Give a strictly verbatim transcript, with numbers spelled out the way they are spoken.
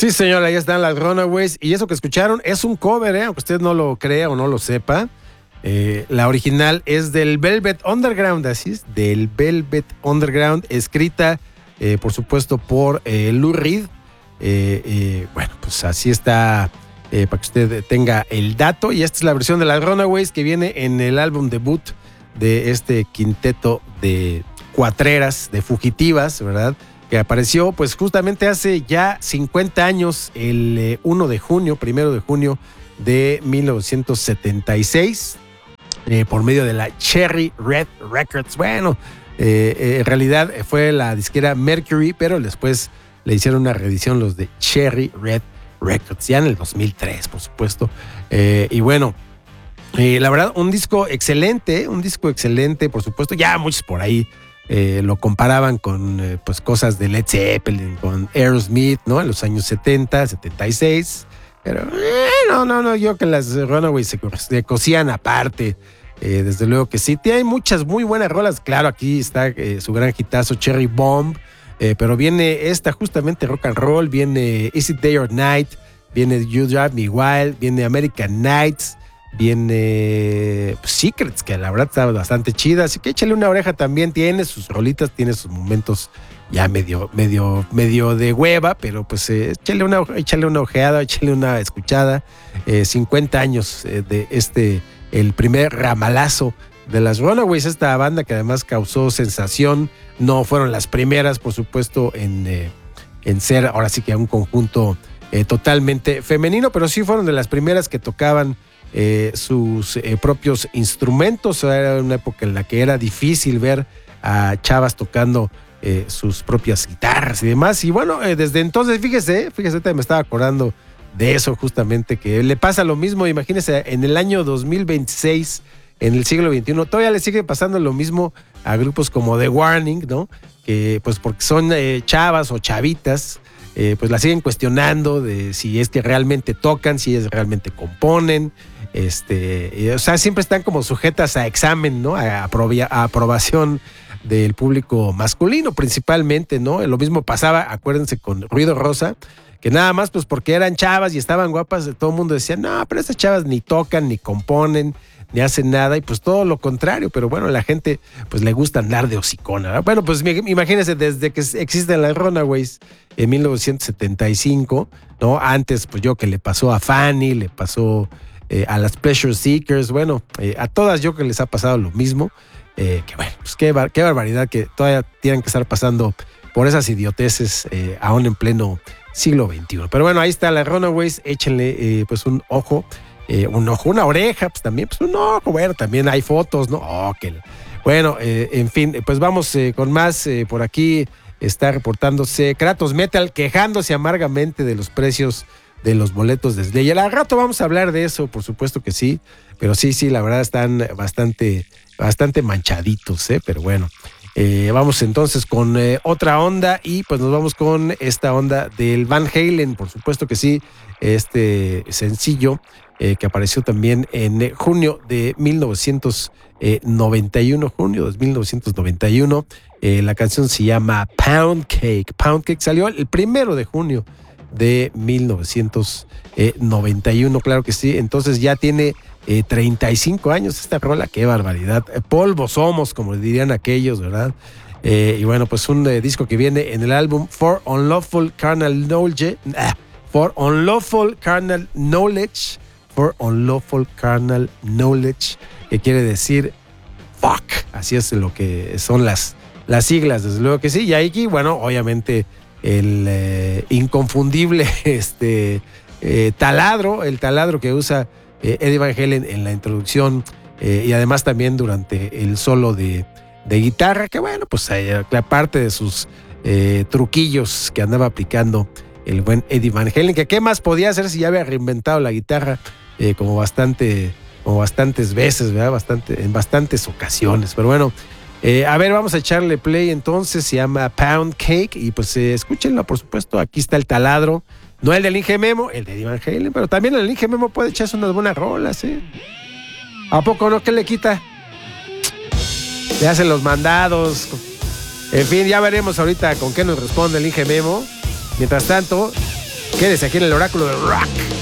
Sí, señor, ahí están las Runaways. Y eso que escucharon es un cover, ¿eh? Aunque usted no lo crea o no lo sepa. Eh, la original es del Velvet Underground, así es, del Velvet Underground, escrita, eh, por supuesto, por eh, Lou Reed. Eh, eh, bueno, pues así está, eh, para que usted tenga el dato. Y esta es la versión de las Runaways que viene en el álbum debut de este quinteto de cuatreras, de fugitivas, ¿verdad? Que apareció pues justamente hace ya cincuenta años, el eh, primero de junio, primero de junio de mil novecientos setenta y seis, eh, por medio de la Cherry Red Records. Bueno, eh, eh, en realidad fue la disquera Mercury, pero después le hicieron una reedición los de Cherry Red Records, ya en el dos mil tres, por supuesto. Eh, y bueno, eh, la verdad, un disco excelente, un disco excelente, por supuesto. Ya muchos por ahí Eh, lo comparaban con eh, pues cosas de Led Zeppelin, con Aerosmith, ¿no? En los años setenta, setenta y seis. Pero eh, no, no, no, yo que las Runaways se, se cosían aparte. Eh, desde luego que sí. Hay muchas muy buenas rolas. Claro, aquí está eh, su gran hitazo Cherry Bomb. Eh, pero viene esta justamente rock and roll. Viene Is It Day or Night. Viene You Drive Me Wild. Viene American Nights. Viene pues, Secrets, que la verdad está bastante chida, así que échale una oreja también. Tiene sus rolitas, tiene sus momentos ya medio, medio, medio de hueva, pero pues eh, échale, una, échale una ojeada, échale una escuchada. Eh, cincuenta años eh, de este, el primer ramalazo de las Runaways, esta banda que además causó sensación. No fueron las primeras, por supuesto, en, eh, en ser ahora sí que un conjunto eh, totalmente femenino, pero sí fueron de las primeras que tocaban Eh, sus eh, propios instrumentos. Era una época en la que era difícil ver a chavas tocando eh, sus propias guitarras y demás. Y bueno, eh, desde entonces, fíjese, fíjese, me estaba acordando de eso justamente, que le pasa lo mismo. Imagínese, en el año dos mil veintiséis, en el siglo veintiuno, todavía le sigue pasando lo mismo a grupos como The Warning, ¿no? Que pues porque son eh, chavas o chavitas, eh, pues la siguen cuestionando de si es que realmente tocan, si es realmente componen. Este, o sea, siempre están como sujetas a examen, ¿no? A, aprobia, a aprobación del público masculino principalmente, ¿no? Lo mismo pasaba, acuérdense, con Ruido Rosa, que nada más pues porque eran chavas y estaban guapas, todo el mundo decía, no, pero estas chavas ni tocan, ni componen, ni hacen nada, y pues todo lo contrario. Pero bueno, la gente pues le gusta andar de hocicona, ¿verdad? Bueno, pues imagínense, desde que existen las Runaways en mil novecientos setenta y cinco, ¿no? Antes pues yo que le pasó a Fanny, le pasó Eh, a las Pleasure Seekers, bueno, eh, a todas yo que les ha pasado lo mismo, eh, que bueno, pues qué, bar, qué barbaridad que todavía tienen que estar pasando por esas idioteces eh, aún en pleno siglo veintiuno. Pero bueno, ahí está las Runaways, échenle eh, pues un ojo, eh, un ojo, una oreja, pues también, pues un ojo, bueno, también hay fotos, ¿no? Oh, que, bueno, eh, en fin, pues vamos eh, con más. Eh, por aquí está reportándose Kratos Metal, quejándose amargamente de los precios de los boletos de Slayer. Al rato vamos a hablar de eso, por supuesto que sí, pero sí, sí, la verdad están bastante, bastante manchaditos, ¿eh? Pero bueno, eh, vamos entonces con eh, otra onda, y pues nos vamos con esta onda del Van Halen, por supuesto que sí, este sencillo eh, que apareció también en junio de mil novecientos noventa y uno, junio de mil novecientos noventa y uno. Eh, la canción se llama Pound Cake. Pound Cake salió el primero de junio de mil novecientos noventa y uno, claro que sí. Entonces ya tiene eh, treinta y cinco años esta rola, qué barbaridad. Eh, polvo somos, como dirían aquellos, ¿verdad? Eh, y bueno, pues un eh, disco que viene en el álbum For Unlawful Carnal Knowledge, ah, For Unlawful Carnal Knowledge, For Unlawful Carnal Knowledge, que quiere decir fuck, así es lo que son las, las siglas, desde luego que sí. Y aquí, bueno, obviamente el eh, inconfundible este eh, taladro, el taladro que usa eh, Eddie Van Halen en la introducción, eh, y además también durante el solo de, de guitarra, que bueno, pues eh, aparte de sus eh, truquillos que andaba aplicando el buen Eddie Van Halen, que qué más podía hacer si ya había reinventado la guitarra eh, como bastante, como bastantes veces, ¿verdad? Bastante, en bastantes ocasiones. Pero bueno, Eh, a ver, vamos a echarle play entonces. Se llama Pound Cake y pues eh, escúchenlo, por supuesto. Aquí está el taladro, no el del Inge Memo, el de Eddie Van Halen, pero también el Inge Memo puede echarse unas buenas rolas, ¿eh? ¿A poco no? ¿Qué le quita? Le hacen los mandados. En fin, ya veremos ahorita con qué nos responde el Inge Memo. Mientras tanto, Quédese aquí en el Oráculo del Rock.